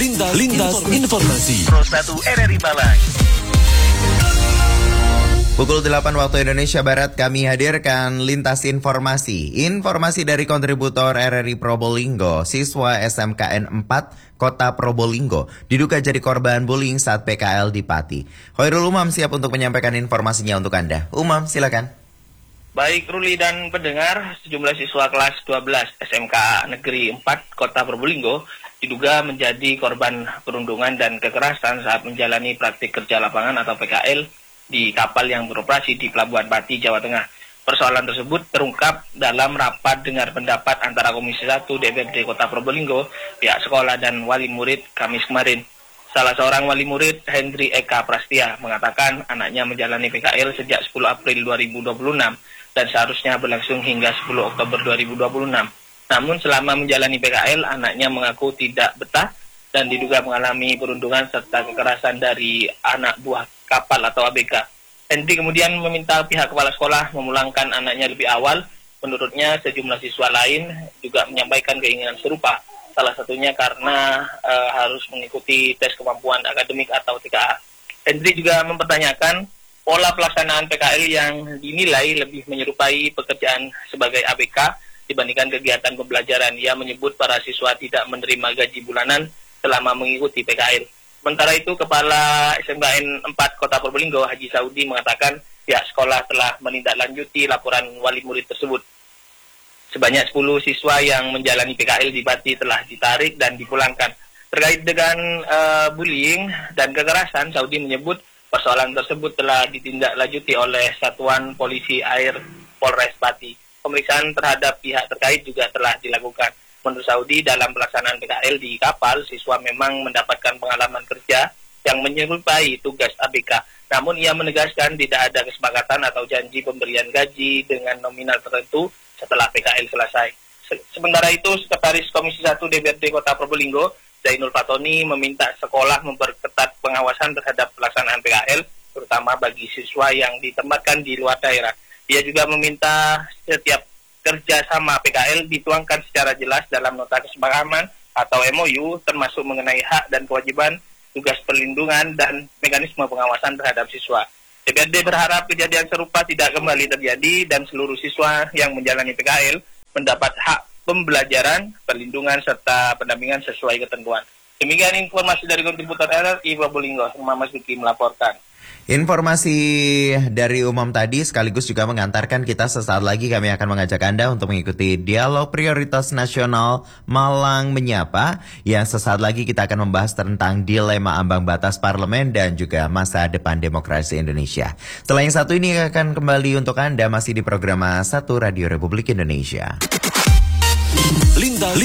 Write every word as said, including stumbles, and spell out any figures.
Lintas, Lintas Informasi Pro satu R R I Malang. Pukul delapan waktu Indonesia Barat kami hadirkan Lintas Informasi. Informasi dari kontributor R R I Probolinggo, siswa S M K N empat Kota Probolinggo diduga jadi korban bullying saat P K L di Pati. Khairul Umam siap untuk menyampaikan informasinya untuk Anda. Umam, silakan. Baik Ruli dan pendengar, sejumlah siswa kelas dua belas S M K Negeri empat Kota Probolinggo diduga menjadi korban perundungan dan kekerasan saat menjalani praktik kerja lapangan atau P K L di kapal yang beroperasi di Pelabuhan Pati, Jawa Tengah. Persoalan tersebut terungkap dalam rapat dengar pendapat antara Komisi satu D P R D Kota Probolinggo, pihak sekolah dan wali murid Kamis kemarin. Salah seorang wali murid, Hendri Eka Prastia, mengatakan anaknya menjalani P K L sejak sepuluh April dua ribu dua puluh enam dan seharusnya berlangsung hingga sepuluh Oktober dua ribu dua puluh enam. Namun selama menjalani P K L, anaknya mengaku tidak betah dan diduga mengalami perundungan serta kekerasan dari anak buah kapal atau A B K. Hendri kemudian meminta pihak kepala sekolah memulangkan anaknya lebih awal. Menurutnya sejumlah siswa lain juga menyampaikan keinginan serupa. Salah satunya karena e, harus mengikuti tes kemampuan akademik atau T K A. Hendri juga mempertanyakan pola pelaksanaan P K L yang dinilai lebih menyerupai pekerjaan sebagai A B K dibandingkan kegiatan pembelajaran. Ia menyebut para siswa tidak menerima gaji bulanan selama mengikuti P K L. Sementara itu, Kepala S M K N empat Kota Probolinggo, Haji Saudi, mengatakan pihak sekolah telah menindaklanjuti laporan wali murid tersebut. Sebanyak sepuluh siswa yang menjalani P K L di Pati telah ditarik dan dipulangkan. Terkait dengan uh, bullying dan kekerasan, Saudi menyebut persoalan tersebut telah ditindaklanjuti oleh Satuan Polisi Air Polres Pati. Pemeriksaan terhadap pihak terkait juga telah dilakukan. Menurut Saudi, dalam pelaksanaan P K L di kapal, siswa memang mendapatkan pengalaman kerja yang menyerupai tugas A B K. Namun ia menegaskan tidak ada kesepakatan atau janji pemberian gaji dengan nominal tertentu setelah P K L selesai. Se- Sementara itu, Sekretaris Komisi satu D P R D Kota Probolinggo, Zainul Fatoni, meminta sekolah memperketat pengawasan terhadap pelaksanaan P K L, terutama bagi siswa yang ditempatkan di luar daerah. Dia juga meminta setiap kerjasama P K L dituangkan secara jelas dalam nota kesepahaman atau M O U, termasuk mengenai hak dan kewajiban, tugas perlindungan, dan mekanisme pengawasan terhadap siswa. D P R D berharap kejadian serupa tidak kembali terjadi dan seluruh siswa yang menjalani P K L mendapat hak pembelajaran, perlindungan, serta pendampingan sesuai ketentuan. Demikian informasi dari kontributor R R I Probolinggo, Muhammad Duki melaporkan. Informasi dari Umam tadi sekaligus juga mengantarkan kita sesaat lagi kami akan mengajak Anda untuk mengikuti Dialog Prioritas Nasional Malang Menyapa yang sesaat lagi kita akan membahas tentang dilema ambang batas parlemen dan juga masa depan demokrasi Indonesia. Setelah yang satu ini akan kembali untuk Anda masih di program satu Radio Republik Indonesia. Lintas